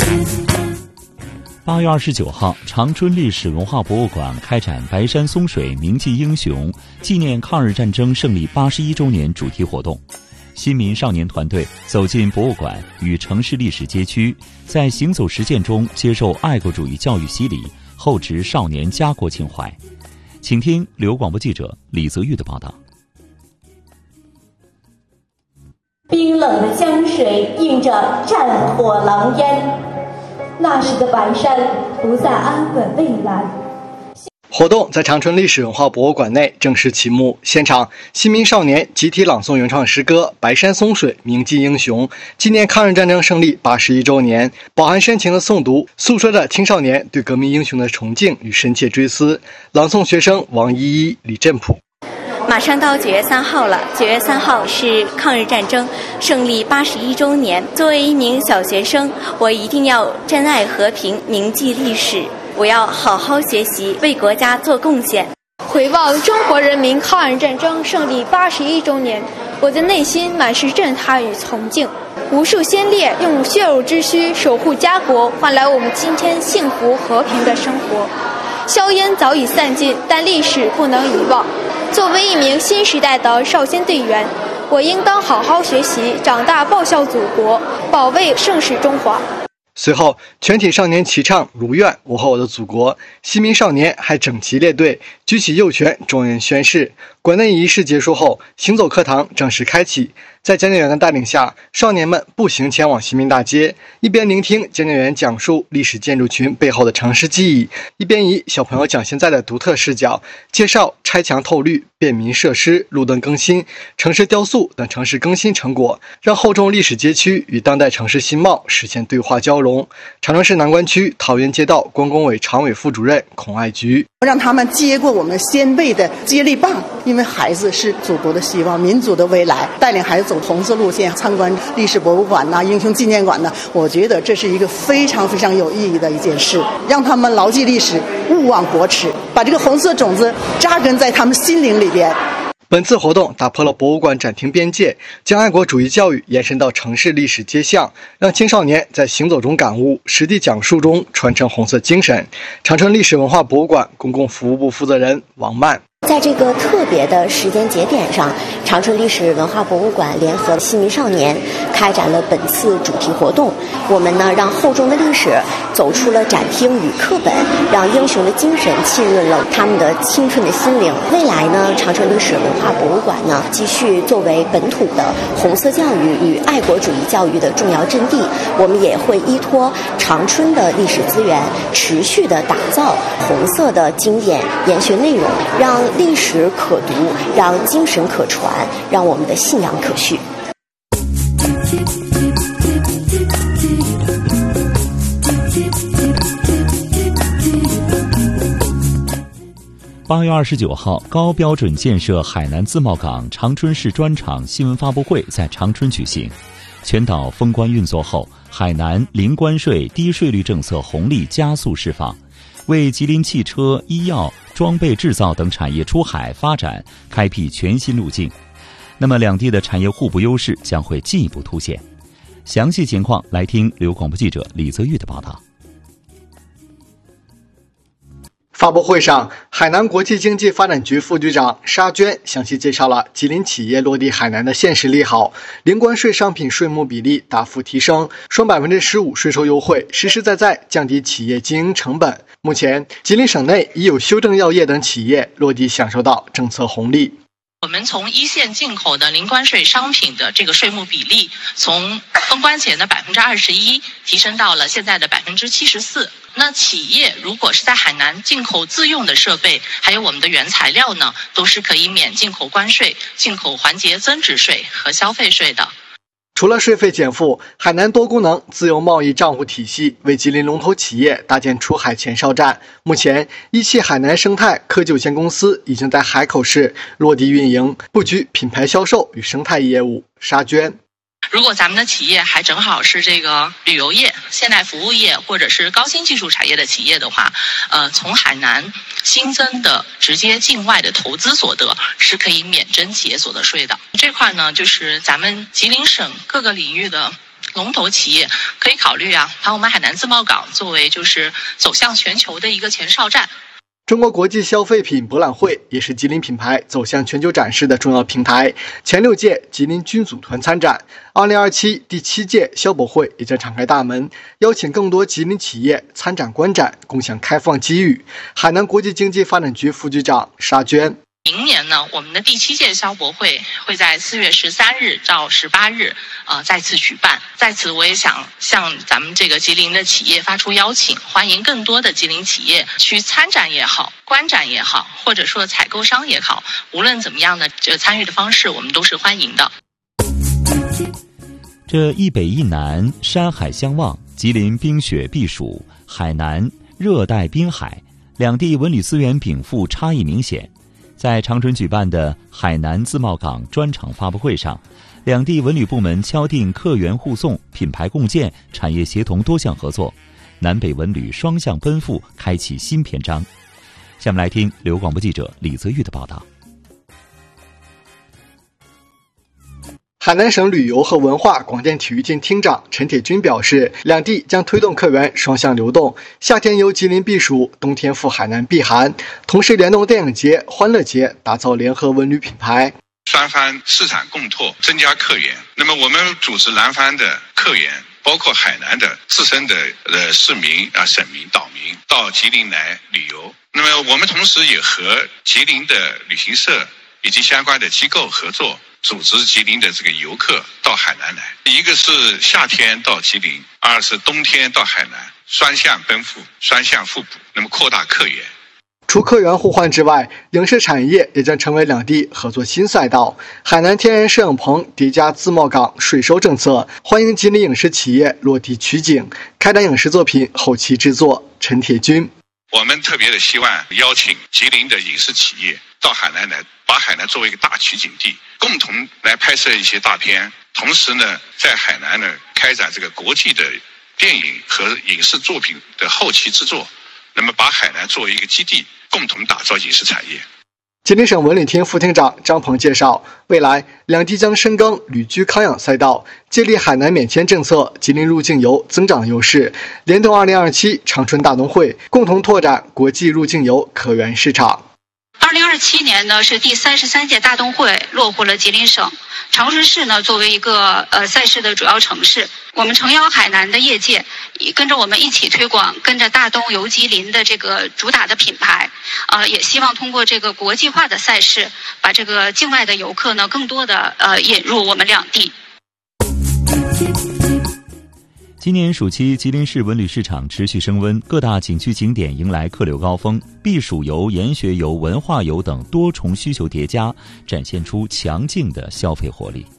8月29号，长春历史文化博物馆开展白山松水铭记英雄纪念抗日战争胜利81周年主题活动。新民少年团队走进博物馆与城市历史街区，在行走实践中接受爱国主义教育洗礼，厚植少年家国情怀。请听刘广播记者李泽玉的报道。 冰冷的江水映着战火狼烟，那时的白山不再安稳蔚蓝。 活动在长春历史文化博物馆内正式启幕，现场新民少年集体朗诵原创诗歌《白山松水铭记英雄纪念抗日战争胜利81周年》，饱含深情的诵读，诉说着青少年对革命英雄的崇敬与深切追思。朗诵学生王依依、李振普。 马上到9月3号了，9月3号是抗日战争胜利81周年。作为一名小学生，我一定要珍爱和平，铭记历史。我要好好学习，为国家做贡献。 回望中国人民抗日战争胜利81周年，我的内心满是震撼与崇敬。无数先烈用血肉之躯守护家国，换来我们今天幸福和平的生活。硝烟早已散尽，但历史不能遗忘。作为一名新时代的少先队员，我应当好好学习，长大报效祖国，保卫盛世中华。 随后，全体少年齐唱《如愿我和我的祖国》，新民少年还整齐列队，举起右拳，庄严宣誓。馆内仪式结束后，行走课堂正式开启。在讲解员的带领下，少年们步行前往新民大街，一边聆听讲解员讲述历史建筑群背后的城市记忆，一边以小朋友讲现在的独特视角，介绍拆墙透绿、便民设施、路灯更新、城市雕塑等城市更新成果，让厚重历史街区与当代城市新貌实现对话交融。长春市南关区桃园街道关工委常委副主任孔爱菊， 让他们接过我们先辈的接力棒，因为孩子是祖国的希望，民族的未来，带领孩子走红色路线，参观历史博物馆英雄纪念馆我觉得这是一个非常非常有意义的一件事，让他们牢记历史，勿忘国耻，把这个红色种子扎根在他们心灵里边。 本次活动打破了博物馆展厅边界，将爱国主义教育延伸到城市历史街巷，让青少年在行走中感悟，实地讲述中传承红色精神。长春历史文化博物馆公共服务部负责人王曼。 在这个特别的时间节点上，长春历史文化博物馆联合新民少年开展了本次主题活动。我们呢，让厚重的历史走出了展厅与课本，让英雄的精神浸润了他们的青春的心灵。未来呢，长春历史文化博物馆呢，继续作为本土的红色教育与爱国主义教育的重要阵地，我们也会依托长春的历史资源，持续的打造红色的经典研学内容，让历史可读，让精神可传，让我们的信仰可续。 8月29号，高标准建设海南自贸港长春市专场新闻发布会在长春举行。全岛封关运作后，海南零关税、低税率政策红利加速释放，为吉林汽车、医药、装备制造等产业出海发展开辟全新路径。那么两地的产业互补优势将会进一步凸显。详细情况来听刘广播记者李泽玉的报道。 发布会上，海南国际经济发展局副局长沙娟详细介绍了吉林企业落地海南的现实利好，零关税商品税目比例大幅提升，双15%税收优惠，实实在在降低企业经营成本。目前，吉林省内已有修正药业等企业落地享受到政策红利。 我们从一线进口的零关税商品的这个税目比例，从封关前的21%提升到了现在的74%。那企业如果是在海南进口自用的设备，还有我们的原材料呢，都是可以免进口关税、进口环节增值税和消费税的。 除了税费减负，海南多功能自由贸易账户体系为吉林龙头企业搭建出海前哨站。目前，一汽海南生态科技有限公司已经在海口市落地运营，布局品牌销售与生态业务。沙娟。 如果咱们的企业还正好是这个旅游业、现代服务业或者是高新技术产业的企业的话，从海南新增的直接境外的投资所得是可以免征企业所得税的。这块呢，就是咱们吉林省各个领域的龙头企业，可以考虑把我们海南自贸港作为就是走向全球的一个前哨站。 中国国际消费品博览会也是吉林品牌走向全球展示的重要平台。前6届吉林军组团参展，2027第7届消博会也将敞开大门，邀请更多吉林企业参展观展，共享开放机遇。海南国际经济发展局副局长沙娟。 明年呢，我们的第7届消博会会在4月13日到18日再次举办。在此我也想向咱们这个吉林的企业发出邀请，欢迎更多的吉林企业去参展也好，观展也好，或者说采购商也好，无论怎么样的这个参与的方式，我们都是欢迎的。 这一北一南，山海相望，吉林冰雪避暑，海南热带滨海，两地文旅资源禀赋差异明显。在长春举办的海南自贸港专场发布会上，两地文旅部门敲定客源互送、品牌共建、产业协同多项合作，南北文旅双向奔赴，开启新篇章。下面来听刘广播记者李泽玉的报道。 海南省旅游和文化广电体育厅厅长陈铁军表示，两地将推动客源双向流动，夏天由吉林避暑，冬天赴海南避寒，同时联动电影节、欢乐节，打造联合文旅品牌。 双方市场共拓，增加客源。那么我们组织南方的客源，包括海南的自身的市民省民、岛民到吉林来旅游。那么我们同时也和吉林的旅行社以及相关的机构合作，组织吉林的这个游客到海南来，一个是夏天到吉林，二是冬天到海南，双向奔赴，双向互补，那么扩大客源。 除客源互换之外，影视产业也将成为两地合作新赛道。海南天然摄影棚叠加自贸港税收政策，欢迎吉林影视企业落地取景，开展影视作品后期制作。陈铁军， 我们特别的希望邀请吉林的影视企业到海南来，把海南作为一个大取景地，共同来拍摄一些大片，同时呢，在海南呢开展这个国际的电影和影视作品的后期制作，那么把海南作为一个基地，共同打造影视产业。 吉林省文旅厅副厅长张鹏介绍，未来两地将深耕旅居康养赛道，借力海南免签政策、吉林入境游增长优势，联动2027长春大冬会，共同拓展国际入境游客源市场。 2027年呢是第33届大冬会落户了吉林省，长春市呢作为一个赛事的主要城市，我们诚邀海南的业界跟着我们一起推广，跟着大冬游吉林的这个主打的品牌，也希望通过这个国际化的赛事，把这个境外的游客呢更多的引入我们两地。 今年暑期，吉林市文旅市场持续升温，各大景区景点迎来客流高峰，避暑游、研学游、文化游等多重需求叠加，展现出强劲的消费活力。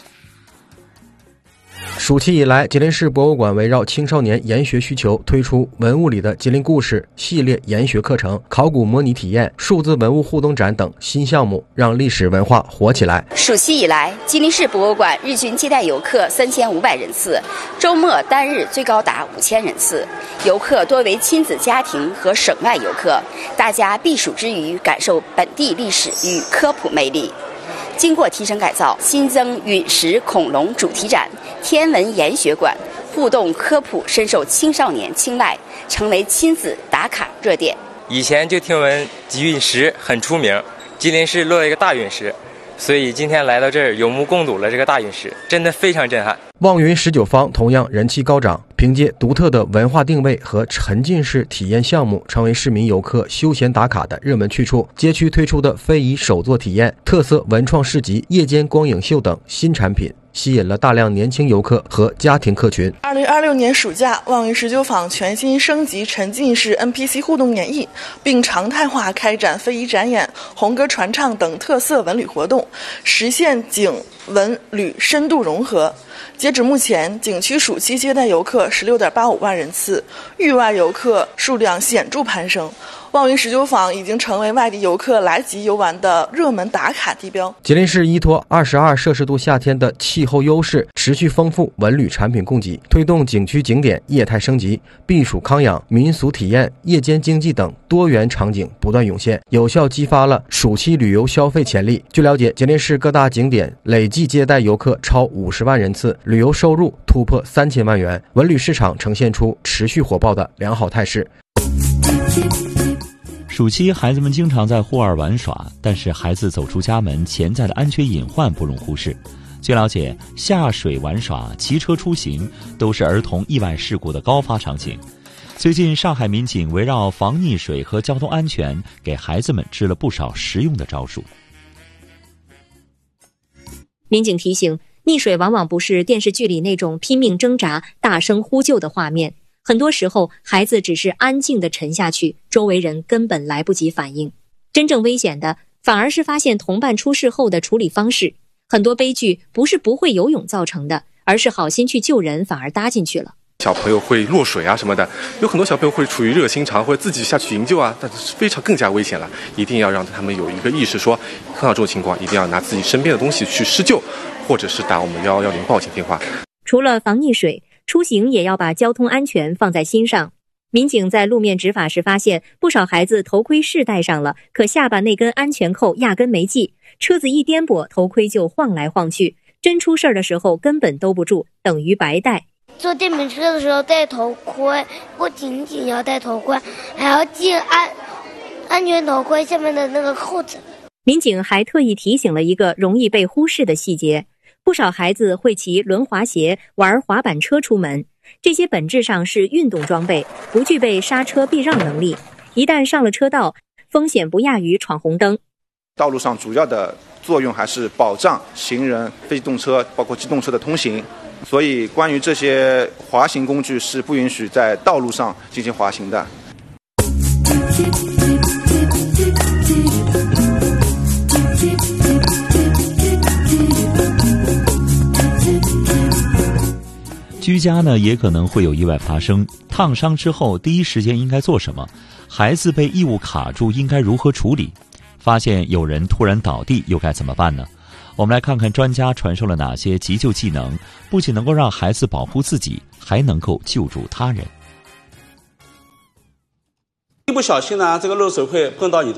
暑期以来，吉林市博物馆围绕青少年研学需求，推出文物里的吉林故事系列研学课程、考古模拟体验、数字文物互动展等新项目，让历史文化活起来。 暑期以来，吉林市博物馆日均接待游客3500人次，周末单日最高达5000人次。游客多为亲子家庭和省外游客，大家避暑之余感受本地历史与科普魅力。经过提升改造，新增陨石恐龙主题展、天文研学馆，互动科普深受青少年青睐，成为亲子打卡热点。 以前就听闻陨石很出名，吉林市落了一个大陨石，所以今天来到这儿有目共睹了这个大陨石，真的非常震撼。 望云19方同样人气高涨，凭借独特的文化定位和沉浸式体验项目，成为市民游客休闲打卡的热门去处。街区推出的非遗手作体验、特色文创市集、夜间光影秀等新产品，吸引了大量年轻游客和家庭客群。 2026年暑假，望云19坊全新升级沉浸式 NPC 互动演绎，并常态化开展非遗展演、红歌传唱等特色文旅活动，实现景文旅深度融合。截止目前，景区暑期接待游客16.85万人次，域外游客数量显著攀升。 望云石臼坊已经成为外地游客来吉游玩的热门打卡地标。 吉林市依托22摄氏度夏天的气候优势，持续丰富文旅产品供给，推动景区景点业态升级，避暑康养、民俗体验、夜间经济等多元场景不断涌现，有效激发了暑期旅游消费潜力。据了解，吉林市各大景点累计接待游客超50万人次，旅游收入突破3000万元，文旅市场呈现出持续火爆的良好态势。 暑期孩子们经常在户外玩耍，但是孩子走出家门，潜在的安全隐患不容忽视。据了解，下水玩耍、骑车出行都是儿童意外事故的高发场景。最近，上海民警围绕防溺水和交通安全，给孩子们支了不少实用的招数。 民警提醒，溺水往往不是电视剧里那种拼命挣扎、大声呼救的画面，很多时候孩子只是安静地沉下去，周围人根本来不及反应。真正危险的反而是发现同伴出事后的处理方式。很多悲剧不是不会游泳造成的，而是好心去救人反而搭进去了。 小朋友会落水啊什么的，有很多小朋友会处于热心肠，或者自己下去营救啊，但是非常更加危险了。一定要让他们有一个意识，说碰到这种情况一定要拿自己身边的东西去施救，或者是打我们110报警电话。 除了防溺水，出行也要把交通安全放在心上。民警在路面执法时发现，不少孩子头盔是戴上了，可下巴那根安全扣压根没系，车子一颠簸，头盔就晃来晃去，真出事的时候根本兜不住，等于白戴。 坐电瓶车的时候戴头盔，不仅仅要戴头盔，还要系安全头盔下面的那个扣子。 民警还特意提醒了一个容易被忽视的细节，不少孩子会骑轮滑鞋、玩滑板车出门，这些本质上是运动装备，不具备刹车避让能力，一旦上了车道，风险不亚于闯红灯。 道路上主要的作用还是保障行人、非机动车包括机动车的通行，所以关于这些滑行工具是不允许在道路上进行滑行的。 居家呢也可能会有意外发生，烫伤之后第一时间应该做什么？孩子被异物卡住应该如何处理？发现有人突然倒地又该怎么办呢？我们来看看专家传授了哪些急救技能，不仅能够让孩子保护自己，还能够救助他人。 一不小心呢，这个漏水会碰到你的